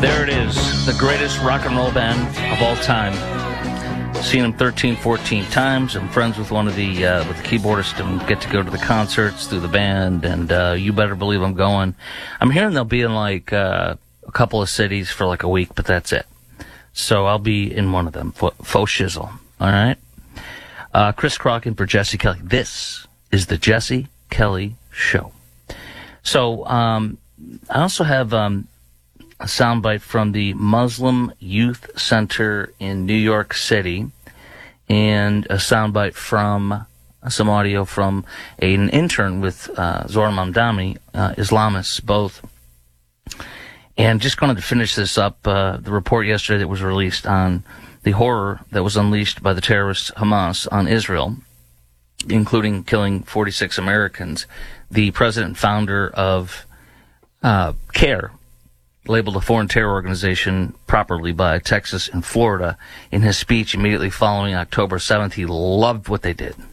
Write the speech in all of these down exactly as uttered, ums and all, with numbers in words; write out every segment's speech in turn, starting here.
There it is, the greatest rock and roll band of all time. Seen them thirteen, fourteen times. I'm friends with one of the uh, with the keyboardists and get to go to the concerts through the band, and uh, you better believe I'm going. I'm hearing they'll be in like uh, a couple of cities for like a week, but that's it. So I'll be in one of them. Faux shizzle. All right? Uh, Chris Crockett for Jesse Kelly. This is the Jesse Kelly Show. So um, I also have um, a soundbite from the Muslim Youth Center in New York City, and a soundbite from uh, some audio from a, an intern with uh, Zohran Mamdani, uh, Islamists both. And just wanted to finish this up, uh, the report yesterday that was released on the horror that was unleashed by the terrorists Hamas on Israel, including killing forty-six Americans. The president and founder of uh, CARE, labeled a foreign terror organization properly by Texas and Florida, in his speech immediately following October seventh. He loved what they did.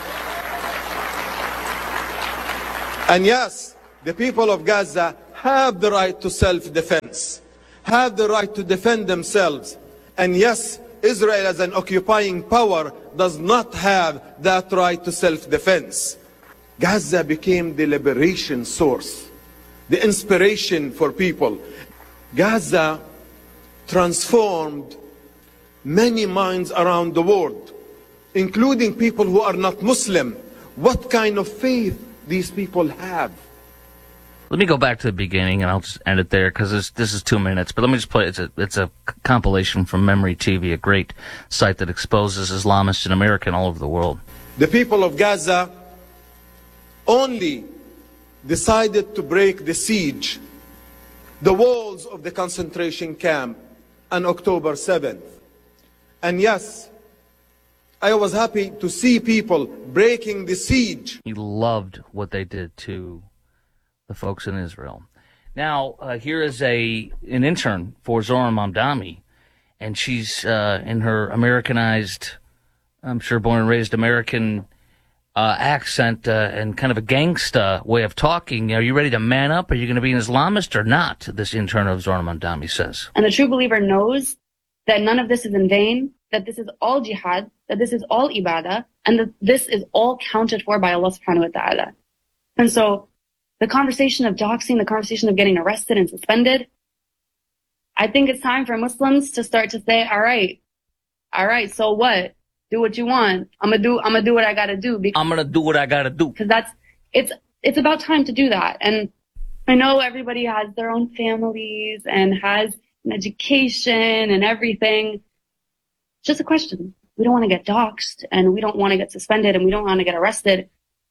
And yes, the people of Gaza have the right to self-defense, have the right to defend themselves. And yes, Israel as an occupying power does not have that right to self-defense. Gaza became the liberation source, the inspiration for people. Gaza transformed many minds around the world, including people who are not Muslim. What kind of faith these people have? Let me go back to the beginning, and I'll just end it there, because this, this is two minutes. But let me just play, it's a, it's a compilation from Memory T V, a great site that exposes Islamists in America and all over the world. The people of Gaza only decided to break the siege, the walls of the concentration camp, on October seventh. And yes, I was happy to see people breaking the siege. He loved what they did to the folks in Israel. Now, uh, here is a an intern for Zohran Mamdani, and she's uh, in her Americanized, I'm sure born and raised American uh, accent uh, and kind of a gangsta way of talking. Are you ready to man up? Are you going to be an Islamist or not? This intern of Zohran Mamdani says. And the true believer knows that none of this is in vain, that this is all jihad, that this is all ibadah, and that this is all counted for by Allah subhanahu wa ta'ala. And so the conversation of doxing, the conversation of getting arrested and suspended, I think it's time for Muslims to start to say, all right, all right, so what? Do what you want. I'm gonna do, I'm gonna do what I gotta do. I'm gonna do what I gotta do. Because that's, it's, it's about time to do that. And I know everybody has their own families and has an education and everything. Just a question. We don't want to get doxxed, and we don't want to get suspended, and we don't want to get arrested.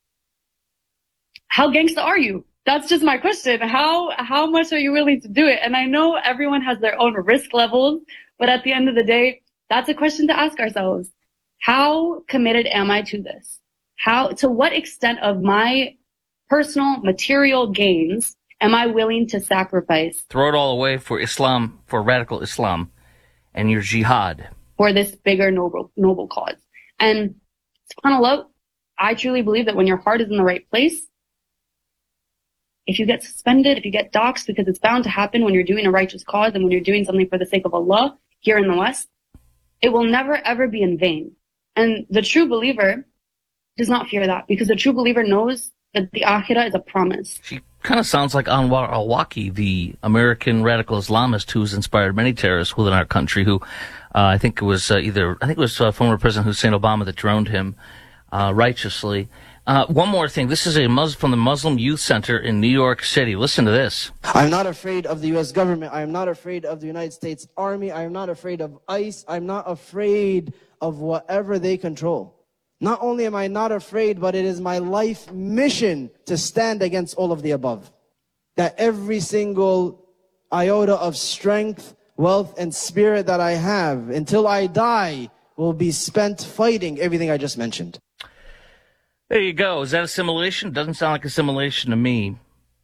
How gangsta are you? That's just my question. How, how much are you willing to do it? And I know everyone has their own risk levels, but at the end of the day, that's a question to ask ourselves. How committed am I to this? How, to what extent of my personal material gains am I willing to sacrifice? Throw it all away for Islam, for radical Islam, and your jihad. For this bigger noble, noble cause. And subhanAllah, I truly believe that when your heart is in the right place, if you get suspended, if you get doxxed, because it's bound to happen when you're doing a righteous cause and when you're doing something for the sake of Allah here in the West, it will never ever be in vain. And the true believer does not fear that, because the true believer knows that the akhirah is a promise. She kind of sounds like Anwar al-Awlaki, the American radical Islamist who's inspired many terrorists within our country, who uh, I think it was uh, either, I think it was uh, former President Hussein Obama that droned him uh, righteously. Uh, one more thing. This is a Mus- from the Muslim Youth Center in New York City. Listen to this. I'm not afraid of the U S government. I am not afraid of the United States Army. I am not afraid of ICE. I'm not afraid of whatever they control. Not only am I not afraid, but it is my life mission to stand against all of the above. That every single iota of strength, wealth, and spirit that I have until I die will be spent fighting everything I just mentioned. There you go. Is that assimilation? Doesn't sound like assimilation to me.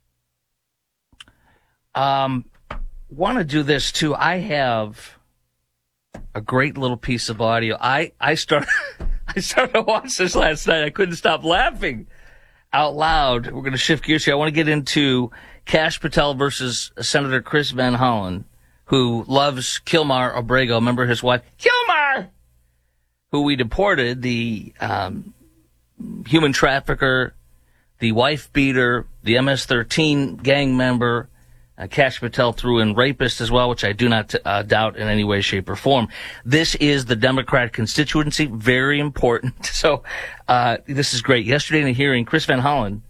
Um, want to do this too. I have a great little piece of audio. I, I started, I started to watch this last night. I couldn't stop laughing out loud. We're going to shift gears here. I want to get into Kash Patel versus Senator Chris Van Hollen, who loves Kilmar Abrego. Remember his wife, Kilmar, who we deported, the um, human trafficker, the wife beater, the M S thirteen gang member. Uh, Kash Patel threw in rapist as well, which I do not uh, doubt in any way, shape, or form. This is the Democratic constituency, very important. So uh, this is great. Yesterday in a hearing, Chris Van Hollen,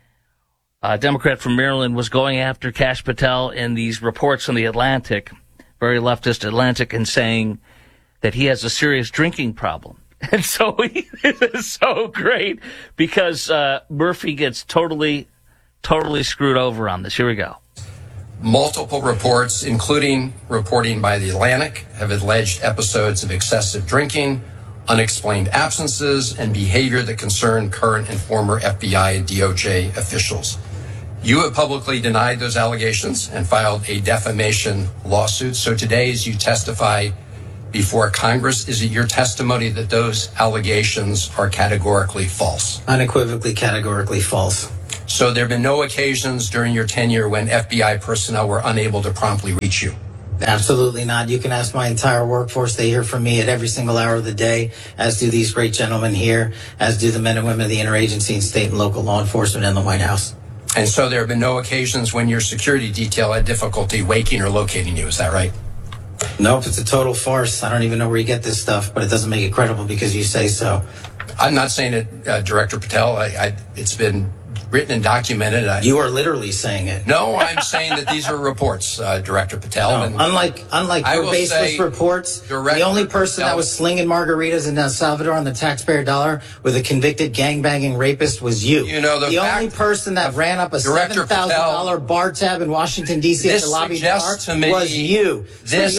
a Democrat from Maryland, was going after Kash Patel in these reports on the Atlantic, very leftist Atlantic, and saying that he has a serious drinking problem. And so he, this is so great because uh, Murphy gets totally, totally screwed over on this. Here we go. Multiple reports, including reporting by the Atlantic, have alleged episodes of excessive drinking, unexplained absences, and behavior that concern current and former F B I and D O J officials. You have publicly denied those allegations and filed a defamation lawsuit. So today, as you testify before Congress, is it your testimony that those allegations are categorically false? Unequivocally, categorically false. So there have been no occasions during your tenure when F B I personnel were unable to promptly reach you? Absolutely not. You can ask my entire workforce. They hear from me at every single hour of the day, as do these great gentlemen here, as do the men and women of the interagency and state and local law enforcement and the White House. And so there have been no occasions when your security detail had difficulty waking or locating you. Is that right? Nope, it's a total farce. I don't even know where you get this stuff, but it doesn't make it credible because you say so. I'm not saying it, uh, Director Patel. I, I, it's been written and documented. I, you are literally saying it. No, I'm saying that these are reports, uh, Director Patel. No, and unlike unlike I your will baseless say, reports, Director the only person Patel, that was slinging margaritas in El Salvador on the taxpayer dollar with a convicted gangbanging rapist was you. You know, the, the fact, only person that ran up a Director seven thousand dollar bar tab in Washington, D C at the lobby bar to me was you. This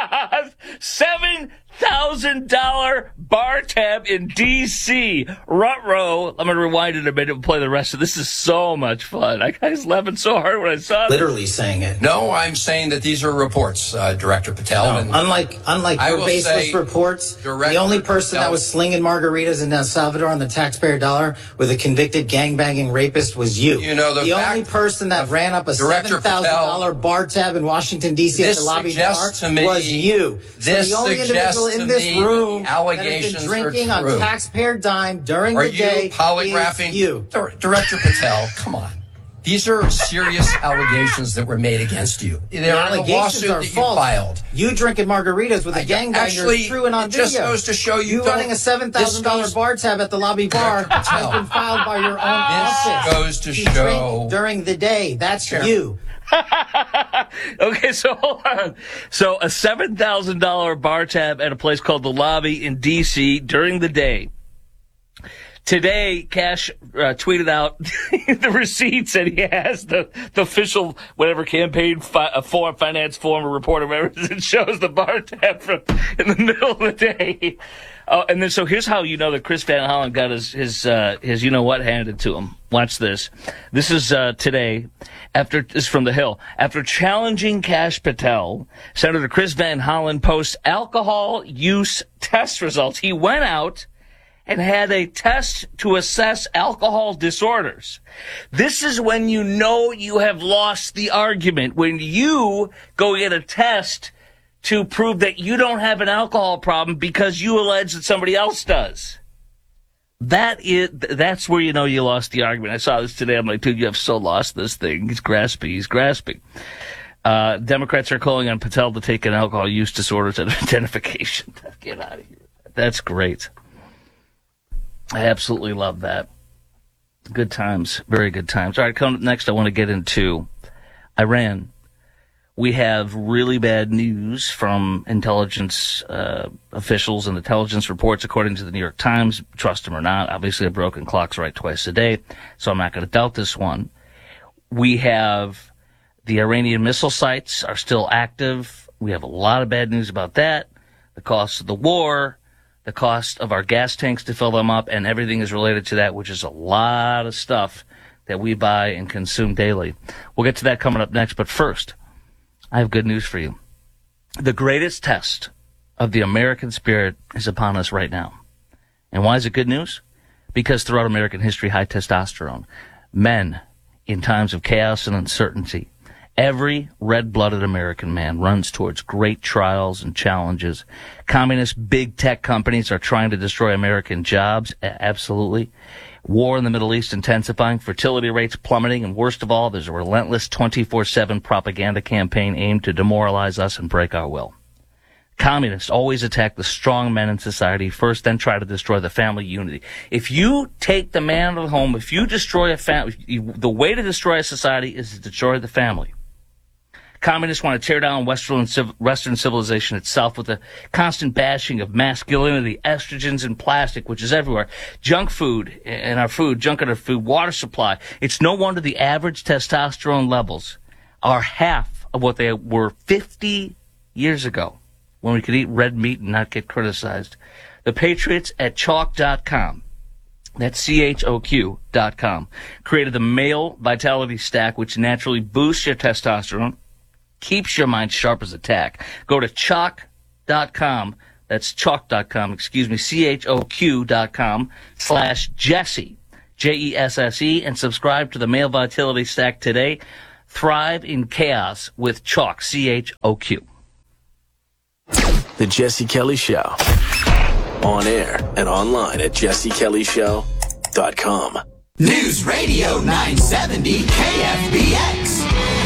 seven thousand dollar bar tab in D C Ruh-roh. I'm going to rewind it a minute and play the rest of this. This is so much fun. I was laughing so hard when I saw it. Literally saying it. No, I'm saying that these are reports, uh, Director Patel. No, and unlike unlike your baseless reports, Director the only person Patel, that was slinging margaritas in El Salvador on the taxpayer dollar with a convicted gangbanging rapist was you. You know, the, the fact, only person that ran up a seven thousand dollar bar tab in Washington, D C at the lobby bar to me, was you. This so the only individual in this room allegations that has been drinking are on true. taxpayer dime during are the day you polygraphing is you. Director Patel, come on. These are serious allegations that were made against you. The They're in a allegations lawsuit are that false. you filed. You drinking margaritas with a I- gangbanger actually, through and on it video. just goes to show you You don't- running a seven thousand dollar this goes- bar tab at the lobby bar has Patel. been filed by your own This office. goes to You show- drink during the day. That's Chair. you. Okay, so hold on. So a seven thousand dollar bar tab at a place called The Lobby in D C during the day. Today, Kash uh, tweeted out the receipts, and he has the, the official whatever campaign fi- uh, form, finance form or report or whatever it shows the bar tab from in the middle of the day. Oh, and then so here's how you know that Chris Van Hollen got his his uh, his you know what handed to him. Watch this. This is uh, today. After this is from The Hill. After challenging Kash Patel, Senator Chris Van Hollen posts alcohol use test results. He went out and had a test to assess alcohol disorders. This is when you know you have lost the argument. When you go get a test to prove that you don't have an alcohol problem because you allege that somebody else does. That is, that's where you know you lost the argument. I saw this today. I'm like, dude, you have so lost this thing. He's grasping. He's grasping. Uh, Democrats are calling on Patel to take an alcohol use disorders identification. Get out of here. That's great. I absolutely love that. Good times. Very good times. All right, coming up next, I want to get into Iran. We have really bad news from intelligence uh, officials and intelligence reports, according to the New York Times. Trust them or not. Obviously, a broken clock's right twice a day, so I'm not going to doubt this one. We have the Iranian missile sites are still active. We have a lot of bad news about that. The cost of the war, the cost of our gas tanks to fill them up, and everything is related to that, which is a lot of stuff that we buy and consume daily. We'll get to that coming up next, but first, I have good news for you. The greatest test of the American spirit is upon us right now. And why is it good news? Because throughout American history, high testosterone, men in times of chaos and uncertainty, Every red-blooded American man runs towards great trials and challenges. Communist big tech companies are trying to destroy American jobs. Absolutely. War in the Middle East intensifying, fertility rates plummeting, and worst of all, there's a relentless twenty-four seven propaganda campaign aimed to demoralize us and break our will. Communists always attack the strong men in society first, then try to destroy the family unity. If you take the man out of the home, if you destroy a family, the way to destroy a society is to destroy the family. Communists want to tear down Western, Western civilization itself with a constant bashing of masculinity, estrogens, and plastic, which is everywhere. Junk food in our food, junk in our food, water supply. It's no wonder the average testosterone levels are half of what they were fifty years ago, when we could eat red meat and not get criticized. The Patriots at chalk dot com, that's C H O Q dot com, created the Male Vitality Stack, which naturally boosts your testosterone, keeps your mind sharp as a tack. Go to chalk dot com, that's chalk dot com, excuse me, C H O Q dot com slash Jesse, J E S S E, and subscribe to the Male Vitality Stack today. Thrive in chaos with Chalk, C H O Q. The Jesse Kelly Show. On air and online at jesse kelly show dot com. News Radio nine seventy K F B X.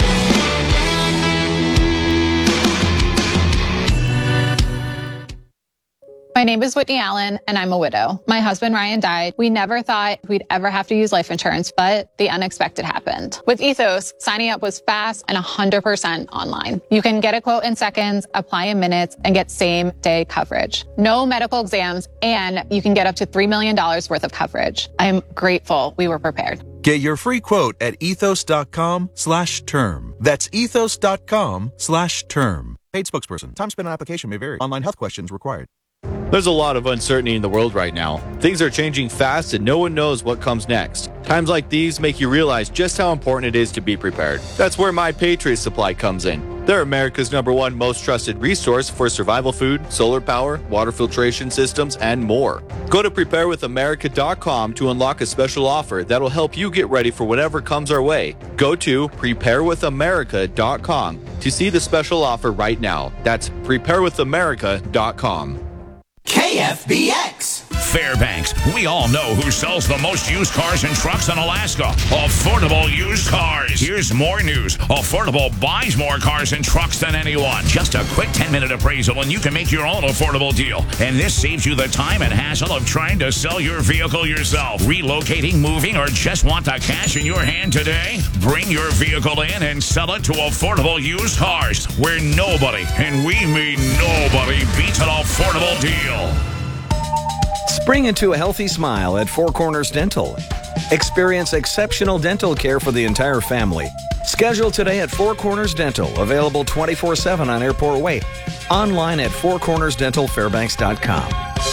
My name is Whitney Allen, and I'm a widow. My husband, Ryan, died. We never thought we'd ever have to use life insurance, but the unexpected happened. With Ethos, signing up was fast and one hundred percent online. You can get a quote in seconds, apply in minutes, and get same-day coverage. No medical exams, and you can get up to three million dollars worth of coverage. I am grateful we were prepared. Get your free quote at ethos.com slash term. That's ethos.com slash term. Paid spokesperson. Time spent on application may vary. Online health questions required. There's a lot of uncertainty in the world right now. Things are changing fast and no one knows what comes next. Times like these make you realize just how important it is to be prepared. That's where My Patriot Supply comes in. They're America's number one most trusted resource for survival food, solar power, water filtration systems, and more. Go to prepare with america dot com to unlock a special offer that'll help you get ready for whatever comes our way. Go to prepare with america dot com to see the special offer right now. That's prepare with america dot com. K F B X. Fairbanks, we all know who sells the most used cars and trucks in Alaska. Affordable Used Cars. Here's more news. Affordable buys more cars and trucks than anyone. Just a quick ten-minute appraisal and you can make your own affordable deal. And this saves you the time and hassle of trying to sell your vehicle yourself. Relocating, moving, or just want the cash in your hand today? Bring your vehicle in and sell it to Affordable Used Cars, where nobody, and we mean nobody, beats an affordable deal. Spring into a healthy smile at Four Corners Dental. Experience exceptional dental care for the entire family. Schedule today at Four Corners Dental, available twenty-four seven on Airport Way. Online at four corners dental fairbanks dot com.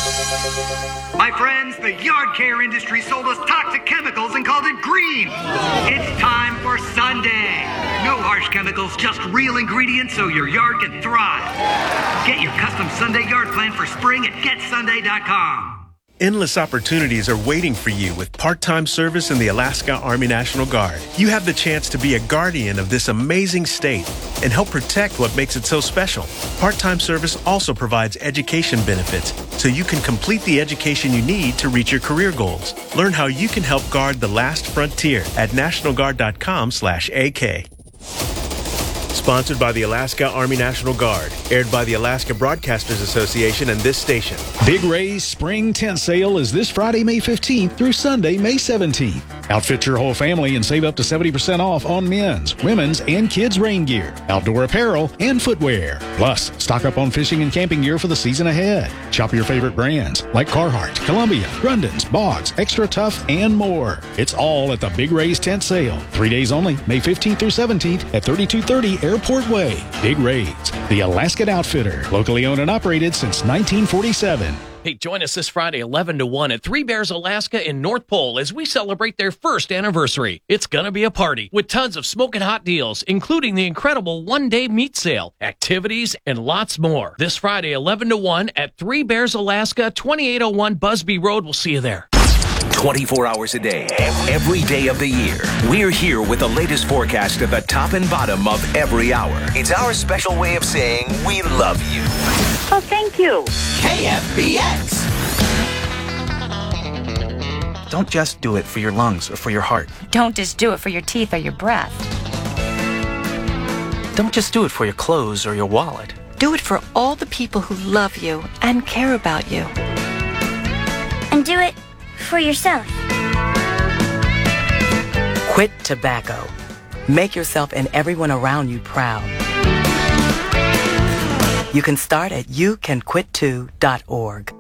My friends, the yard care industry sold us toxic chemicals and called it green. It's time for Sunday. No harsh chemicals, just real ingredients so your yard can thrive. Get your custom Sunday yard plan for spring at get sunday dot com. Endless opportunities are waiting for you with part-time service in the Alaska Army National Guard. You have the chance to be a guardian of this amazing state and help protect what makes it so special. Part-time service also provides education benefits, so you can complete the education you need to reach your career goals. Learn how you can help guard the last frontier at national guard dot com slash A K. Sponsored by the Alaska Army National Guard. Aired by the Alaska Broadcasters Association and this station. Big Ray's Spring Tent Sale is this Friday, May fifteenth through Sunday, May seventeenth. Outfit your whole family and save up to seventy percent off on men's, women's, and kids' rain gear, outdoor apparel, and footwear. Plus, stock up on fishing and camping gear for the season ahead. Shop your favorite brands like Carhartt, Columbia, Grundens, Boggs, Extra Tough, and more. It's all at the Big Ray's Tent Sale. Three days only, May fifteenth through seventeenth at thirty-two thirty Airport Way. Big Ray's, the Alaskan Outfitter, locally owned and operated since nineteen forty-seven. Hey, join us this Friday, eleven to one at Three Bears Alaska in North Pole as we celebrate their first anniversary. It's gonna be a party with tons of smoking hot deals, including the incredible one-day meat sale, activities, and lots more. This Friday, eleven to one at Three Bears Alaska, twenty-eight oh one Busby Road. We'll see you there. twenty-four hours a day, every day of the year. We're here with the latest forecast at the top and bottom of every hour. It's our special way of saying we love you. Oh, thank you. K F B X. Don't just do it for your lungs or for your heart. Don't just do it for your teeth or your breath. Don't just do it for your clothes or your wallet. Do it for all the people who love you and care about you. And do it for yourself. Quit tobacco. Make yourself and everyone around you proud. You can start at you can quit too dot org.